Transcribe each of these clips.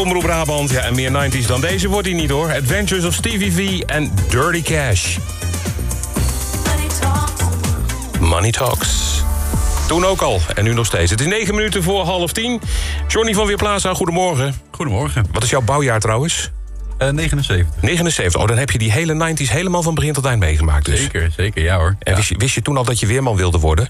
Omroep Brabant. Ja, en meer 90s dan deze wordt hij niet hoor. Adventures of Stevie V en Dirty Cash. Money Talks. Toen ook al en nu nog steeds. Het is 9 minuten voor 9:30. Johnny van Weerplaza, goedemorgen. Goedemorgen. Wat is jouw bouwjaar trouwens? 79. 79. Oh, dan heb je die hele 90s helemaal van begin tot eind meegemaakt dus. Zeker, ja hoor. En wist je toen al dat je weerman wilde worden?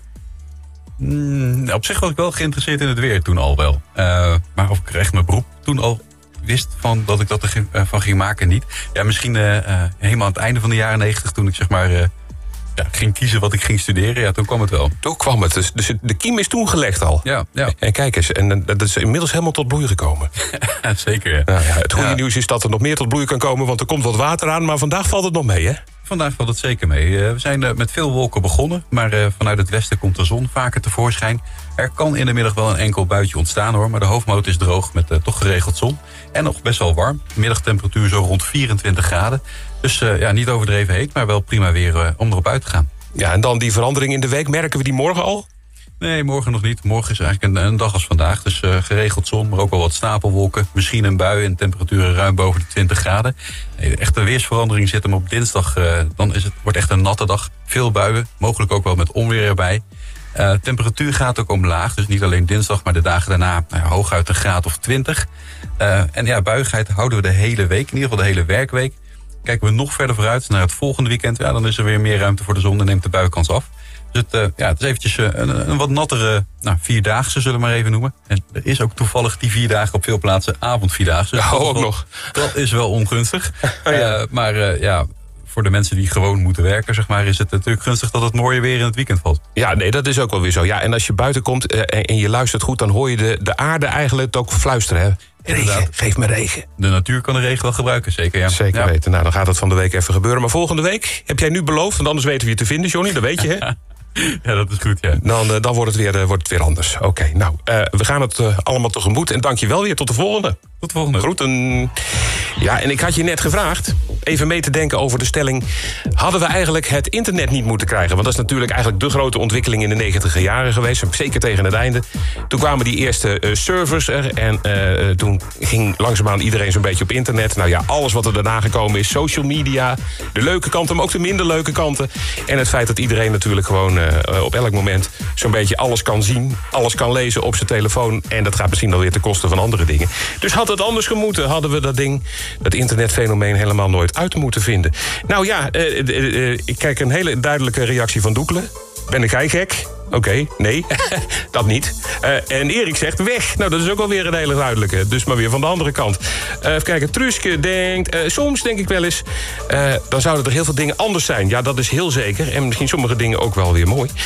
Op zich was ik wel geïnteresseerd in het weer toen al wel. Maar of ik echt mijn beroep toen al wist dat ik dat ervan ging maken, niet. Ja, misschien helemaal aan het einde van de jaren 90 toen ik zeg maar ging kiezen wat ik ging studeren. Ja, toen kwam het wel. Toen kwam het. Dus de kiem is toen gelegd al. Ja. En kijk eens, en dat is inmiddels helemaal tot bloei gekomen. Zeker, ja. Nou ja, het goede nieuws is dat er nog meer tot bloei kan komen, want er komt wat water aan. Maar vandaag valt het nog mee, hè? Vandaag valt het zeker mee. We zijn met veel wolken begonnen, maar vanuit het westen komt de zon vaker tevoorschijn. Er kan in de middag wel een enkel buitje ontstaan hoor, maar de hoofdmoot is droog met toch geregeld zon. En nog best wel warm. Middagtemperatuur zo rond 24 graden. Dus niet overdreven heet, maar wel prima weer om erop uit te gaan. Ja, en dan die verandering in de week, merken we die morgen al? Nee, morgen nog niet. Morgen is eigenlijk een dag als vandaag. Dus geregeld zon, maar ook wel wat stapelwolken. Misschien een bui en temperaturen ruim boven de 20 graden. Nee, de echte weersverandering zit hem op dinsdag. Dan wordt echt een natte dag. Veel buien, mogelijk ook wel met onweer erbij. Temperatuur gaat ook omlaag. Dus niet alleen dinsdag, maar de dagen daarna hooguit een graad of 20. Buigheid houden we de hele week. In ieder geval de hele werkweek. Kijken we nog verder vooruit naar het volgende weekend. Ja, dan is er weer meer ruimte voor de zon en neemt de buienkans af. Dus het is eventjes een wat nattere vierdaagse, zullen we maar even noemen. En er is ook toevallig die 4 dagen op veel plaatsen avondvierdaagse. Ja, ook nog. Dat is wel ongunstig. Voor de mensen die gewoon moeten werken, zeg maar, is het natuurlijk gunstig dat het mooie weer in het weekend valt. Ja, nee, dat is ook wel weer zo. Ja, en als je buiten komt en je luistert goed, dan hoor je de aarde eigenlijk ook fluisteren, hè? Regen, geef me regen. De natuur kan de regen wel gebruiken, zeker. Ja. Zeker weten. Nou, dan gaat het van de week even gebeuren. Maar volgende week heb jij nu beloofd, want anders weten we je te vinden, Johnny. Dat weet je, hè? Ja, dat is goed, ja. Dan wordt het weer anders. Oké, nou, we gaan het allemaal tegemoet. En dank je wel weer. Tot de volgende. Tot de volgende. Groeten. Ja, en ik had je net gevraagd even mee te denken over de stelling: hadden we eigenlijk het internet niet moeten krijgen? Want dat is natuurlijk eigenlijk de grote ontwikkeling in de 90e jaren geweest. Zeker tegen het einde. Toen kwamen die eerste servers er. En toen ging langzaamaan iedereen zo'n beetje op internet. Nou ja, alles wat er daarna gekomen is. Social media. De leuke kanten, maar ook de minder leuke kanten. En het feit dat iedereen natuurlijk gewoon op elk moment zo'n beetje alles kan zien. Alles kan lezen op zijn telefoon. En dat gaat misschien wel weer ten koste van andere dingen. Dus had het anders gemoeten, hadden we dat internetfenomeen helemaal nooit uit moeten vinden. Nou ja, ik kijk een hele duidelijke reactie van Doekle. Ben ik gek? Oké, nee, dat niet. En Erik zegt weg. Nou, dat is ook alweer een hele duidelijke. Dus maar weer van de andere kant. Even kijken, Truske denkt, soms denk ik wel eens, dan zouden er heel veel dingen anders zijn. Ja, dat is heel zeker. En misschien sommige dingen ook wel weer mooi.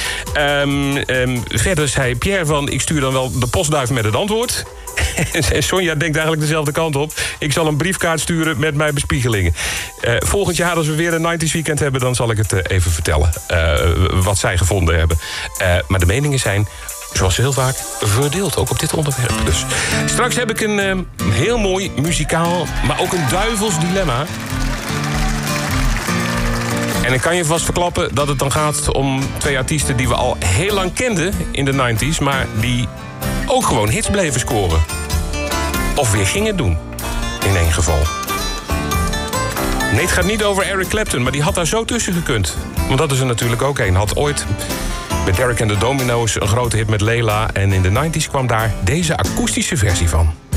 Verder zei Pierre van, ik stuur dan wel de postduif met het antwoord. En Sonja denkt eigenlijk dezelfde kant op. Ik zal een briefkaart sturen met mijn bespiegelingen. Volgend jaar, als we weer een 90s weekend hebben, dan zal ik het even vertellen. Wat zij gevonden hebben. Maar de meningen zijn, zoals heel vaak, verdeeld. Ook op dit onderwerp. Dus straks heb ik een heel mooi muzikaal, maar ook een duivels dilemma. En ik kan je vast verklappen dat het dan gaat om 2 artiesten die we al heel lang kenden in de 90s, maar die ook gewoon hits bleven scoren. Of weer gingen doen, in 1 geval. Nee, het gaat niet over Eric Clapton, maar die had daar zo tussen gekund. Want dat is er natuurlijk ook een. Had ooit met Derek and the Domino's een grote hit met Layla. En in de 90s kwam daar deze akoestische versie van.